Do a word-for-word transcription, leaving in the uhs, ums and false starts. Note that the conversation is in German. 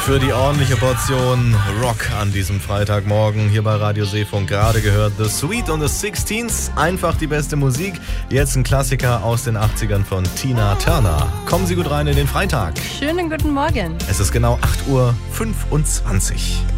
für die ordentliche Portion Rock an diesem Freitagmorgen hier bei Radio Seefunk. Gerade gehört The Sweet und the Sixteens. Einfach die beste Musik. Jetzt ein Klassiker aus den achtzigern von Tina Turner. Kommen Sie gut rein in den Freitag. Schönen guten Morgen. Es ist genau acht Uhr fünfundzwanzig.